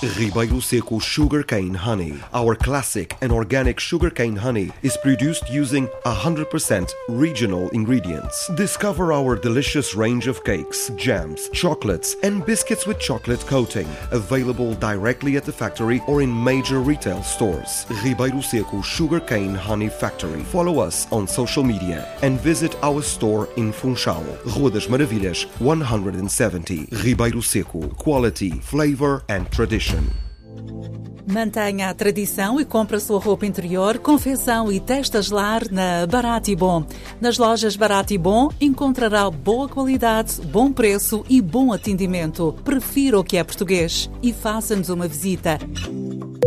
Ribeiro Seco Sugarcane Honey. Our classic and organic sugarcane honey is produced using 100% regional ingredients. Discover our delicious range of cakes, jams, chocolates, and biscuits with chocolate coating, available directly at the factory or in major retail stores. Ribeiro Seco Sugarcane Honey Factory. Follow us on social media and visit our store in Funchal, Rua das Maravilhas, 170. Ribeiro Seco. Quality, flavor and tradition. Mantenha a tradição e compre a sua roupa interior, confecção e testas lar na Barato e Bom. Nas lojas Barato e Bom encontrará boa qualidade, bom preço e bom atendimento. Prefira o que é português e faça-nos uma visita.